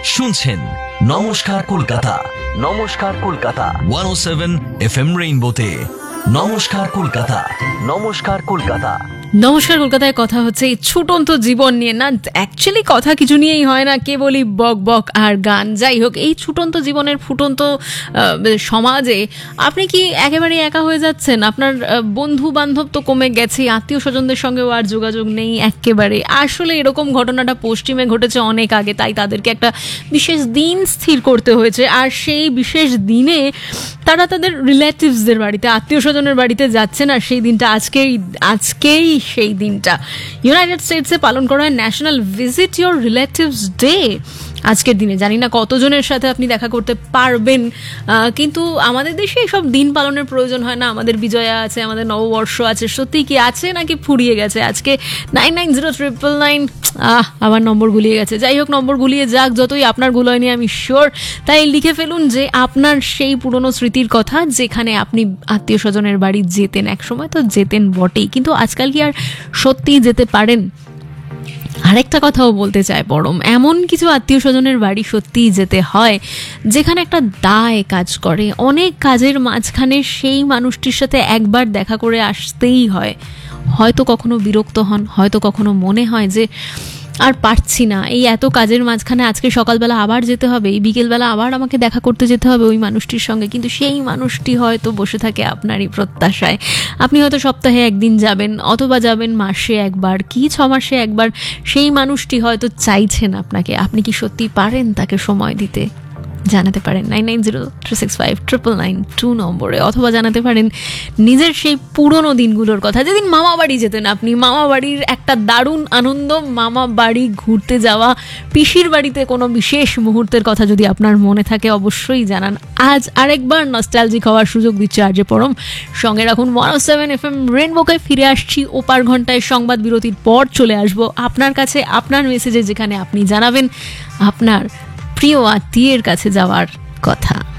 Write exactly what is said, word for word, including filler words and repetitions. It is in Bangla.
শুনছেন নমস্কার কলকাতা, নমস্কার কলকাতা একশো সাত এফ এম রেইনবোতে। নমস্কার কলকাতা, নমস্কার কলকাতা। নমস্কার কলকাতায় কথা হচ্ছে এই ছুটন্ত জীবন নিয়ে। না, অ্যাকচুয়ালি কথা কিছু নিয়েই হয় না, কেবলই বক বক আর গান। যাই হোক, এই ছুটন্ত জীবনের ফুটন্ত সমাজে আপনি কি একেবারে একা হয়ে যাচ্ছেন? আপনার বন্ধু বান্ধব তো কমে গেছে, আত্মীয় স্বজনদের সঙ্গেও আর যোগাযোগ নেই একেবারে। আসলে এরকম ঘটনাটা পশ্চিমে ঘটেছে অনেক আগে, তাই তাদেরকে একটা বিশেষ দিন স্থির করতে হয়েছে। আর সেই বিশেষ দিনে তারা তাদের রিলেটিভসদের বাড়িতে, আত্মীয় স্বজনের বাড়িতে যাচ্ছে না। সেই দিনটা আজকেই আজকেই সেই দিনটা ইউনাইটেড স্টেটসে পালন করা হয় national visit your relatives day. আজকের দিনে জানি না কতজনের সাথে আপনি দেখা করতে পারবেন, কিন্তু আমাদের দেশে এইসব দিন পালনের প্রয়োজন হয় না। আমাদের বিজয়া আছে, আমাদের নববর্ষ আছে। সত্যি কি আছে নাকি ফুরিয়ে গেছে? আজকে nine nine zero triple nine আহ আমার নম্বর গুলিয়ে গেছে। যাই হোক, নম্বর গুলিয়ে যাক, যতই আপনার গুলোয়নি আমি শিওর। তাই লিখে ফেলুন যে আপনার সেই পুরনো স্মৃতির কথা, যেখানে আপনি আত্মীয় স্বজনের বাড়ি যেতেন। এক সময় তো যেতেন বটেই, কিন্তু আজকাল কি আর সত্যিই যেতে পারেন? আরেকটা কথাও বলতে চাই, বরং এমন কিছু আত্মীয় স্বজনের বাড়ি সত্যিই যেতে হয় যেখানে একটা দায় কাজ করে। অনেক কাজের মাঝখানে সেই মানুষটির সাথে একবার দেখা করে আসতেই হয়। হয়তো কখনো বিরক্ত হন, হয়তো কখনো মনে হয় যে আর পারছি না, এই এত কাজের মাঝখানে আজকে সকালবেলা আবার যেতে হবে, এই বিকেলবেলা আবার আমাকে দেখা করতে যেতে হবে ওই মানুষটির সঙ্গে। কিন্তু সেই মানুষটি হয়তো বসে থাকে আপনারই প্রত্যাশায়। আপনি হয়তো সপ্তাহে একদিন যাবেন, অথবা যাবেন মাসে একবার, কি ছ মাসে একবার। সেই মানুষটি হয়তো চাইছেন আপনাকে। আপনি কি সত্যি পারেন তাকে সময় দিতে? জানাতে পারেন nine nine zero three six five triple nine two নম্বরে, অথবা জানাতে পারেন নিজের সেই পুরনো দিনগুলোর কথা, যেদিন মামা বাড়ি যেতেন আপনি। মামা বাড়ির একটা দারুণ আনন্দ, মামা বাড়ি ঘুরতে যাওয়া, পিসির বাড়িতে কোনো বিশেষ মুহূর্তের কথা যদি আপনার মনে থাকে অবশ্যই জানান। আজ আরেকবার নস্টালজিক হওয়ার সুযোগ দিচ্ছে আরজে পরম। সঙ্গে রাখুন ওয়ান ও সেভেন এফ এম রেইনবোকে। ফিরে আসছি ওপার ঘন্টায় সংবাদ বিরতির পর। চলে আসবো আপনার কাছে আপনার মেসেজে, যেখানে আপনি জানাবেন আপনার প্রিয় আত্মীয়ের কাছে যাওয়ার কথা।